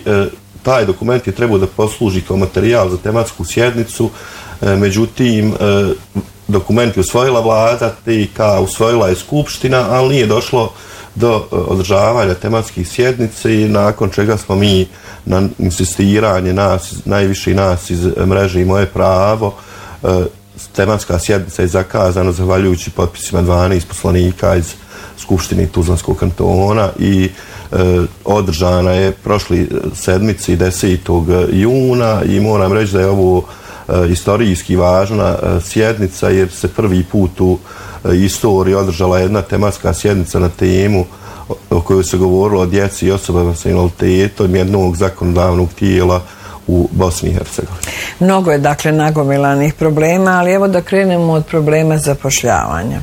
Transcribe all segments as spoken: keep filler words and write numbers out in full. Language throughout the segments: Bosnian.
taj dokument je trebao da posluži kao materijal za tematsku sjednicu, međutim dokument je usvojila vlada, T I K usvojila je skupština, ali nije došlo do održavanja tematskih sjednice i nakon čega smo mi na insistiranje nas, najviše nas iz mreže I moje pravo, tematska sjednica je zakazana zahvaljujući potpisima dvanaest poslanika iz Skupštine Tuzlanskog kantona i e, održana je prošli sedmici desetog juna i moram reći da je ovo e, istorijski važna e, sjednica jer se prvi put u e, istoriji održala jedna tematska sjednica na temu o, o kojoj se govorilo o djeci I osobama sa invaliditetom jednog zakonodavnog tijela u Bosni I Hercegovini. Mnogo je dakle nagomilanih problema, ali evo da krenemo od problema zapošljavanja.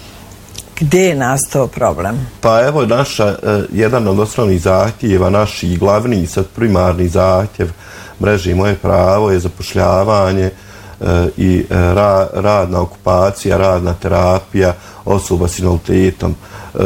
Gdje je nastao problem? Pa evo naša, eh, jedan od osnovnih zahtjeva, naš I glavni I sad primarni zahtjev mreže I moje pravo je zapošljavanje eh, I eh, ra, radna okupacija, radna terapija osoba s invaliditetom. Eh,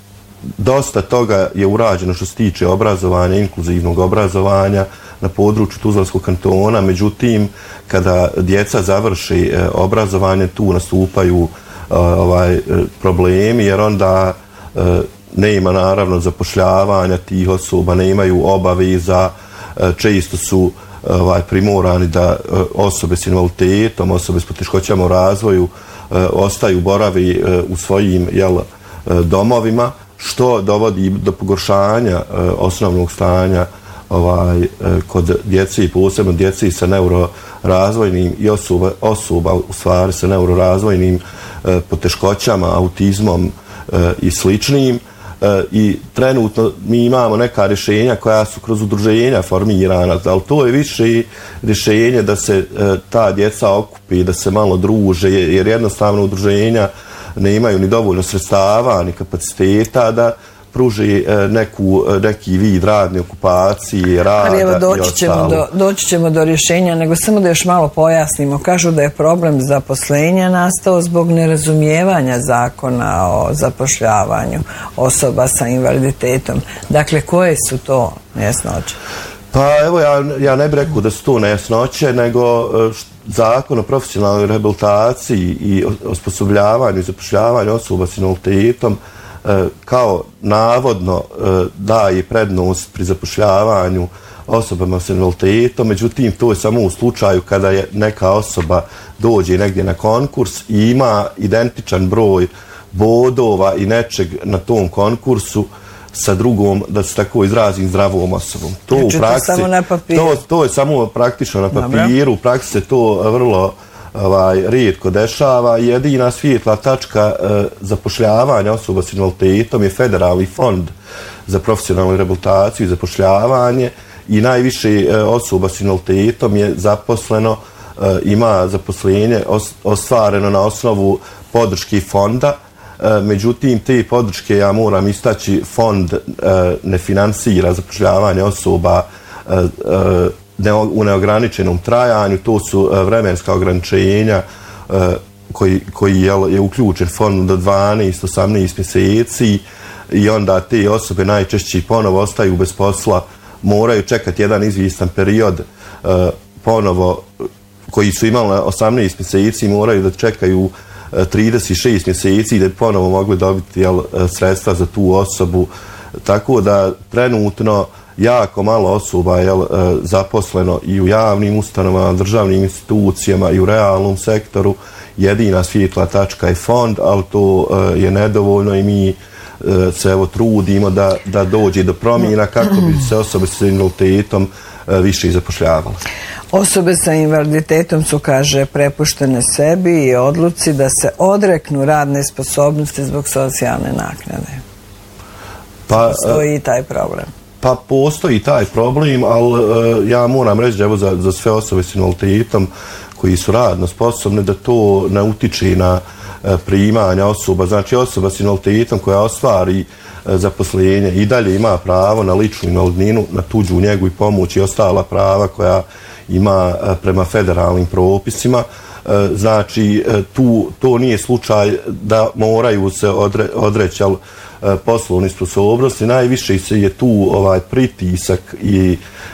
dosta toga je urađeno što se tiče obrazovanja, inkluzivnog obrazovanja na području Tuzlanskog kantona, međutim kada djeca završi eh, obrazovanje tu nastupaju ovaj problemi jer onda e, nema naravno zapošljavanja tih osoba, ne imaju obaveza, e, često su ovaj primorani da e, osobe s invaliditetom, osobe s poteškoćama u razvoju e, ostaju boravi e, u svojim jel, domovima, što dovodi do pogoršanja e, osnovnog stanja ovaj e, kod djece I posebno djece sa neurorazvojnim I osoba, osoba u stvari sa neurorazvojnim e, poteškoćama, autizmom e, I sličnim. E, I trenutno mi imamo neka rješenja koja su kroz udruženja formirana, ali to je više rješenje da se e, ta djeca okupi, da se malo druže, jer jednostavno udruženja ne imaju ni dovoljno sredstava, ni kapaciteta da pruži neku, neki vid radne okupacije, rada Ali evo, doći I ćemo, do, doći ćemo do rješenja, nego samo da još malo pojasnimo. Kažu da je problem zaposlenja nastao zbog nerazumijevanja zakona o zapošljavanju osoba sa invaliditetom. Dakle, koje su to nejasnoće? Pa evo, ja, ja ne bih rekao da su to nejasnoće, nego zakon o profesionalnoj rehabilitaciji I osposobljavanju I zapošljavanju osoba s invaliditetom kao navodno daje prednost pri zapošljavanju osobama s invaliditetom, međutim to je samo u slučaju kada je neka osoba dođe negdje na konkurs I ima identičan broj bodova I nečeg na tom konkursu sa drugom, da se tako izrazim, zdravom osobom. To, znači, u praksi, to, samo na to, to je samo praktično na papiru, u praksi se to vrlo ovaj, rijetko dešava. Jedina svijetla tačka e, zapošljavanja osoba s invaliditetom je Federalni fond za profesionalnu rehabilitaciju I zapošljavanje I najviše e, osoba s invaliditetom je zaposleno, e, ima zaposlenje os, ostvareno na osnovu podrške fonda. E, međutim, te podrške, ja moram istaći, fond e, ne finansira zapošljavanje osoba e, e, u neograničenom trajanju, to su vremenska ograničenja koji, koji je, je uključen fond do dvanaest do osamnaest mjeseci I onda te osobe najčešće ponovo ostaju bez posla, moraju čekati jedan izvjestan period ponovo koji su imali osamnaest mjeseci, moraju da čekaju trideset šest mjeseci da bi ponovo mogli dobiti jel, sredstva za tu osobu, tako da trenutno jako malo osoba je zaposleno I u javnim ustanovama, državnim institucijama I u realnom sektoru. Jedina svjetla tačka je fond, ali to je nedovoljno I mi se evo trudimo da, da dođe do promjena kako bi se osobe s invaliditetom više zapošljavale. Osobe sa invaliditetom su, kaže, prepuštene sebi I odluci da se odreknu radne sposobnosti zbog socijalne naknade. Pa, postoji I taj problem. Pa postoji taj problem, ali e, ja moram reći evo, za, za sve osobe s invaliditetom koji su radno sposobne da to ne utiče na e, primanja osoba. Znači osoba s invaliditetom koja ostvari e, zaposlenje I dalje ima pravo na ličnu invalidninu, na tuđu njegu I pomoć I ostala prava koja ima e, prema federalnim propisima. E, znači e, tu, to nije slučaj da moraju se odre, odreći ali, poslovne sposobnosti, najviše se je tu ovaj pritisak I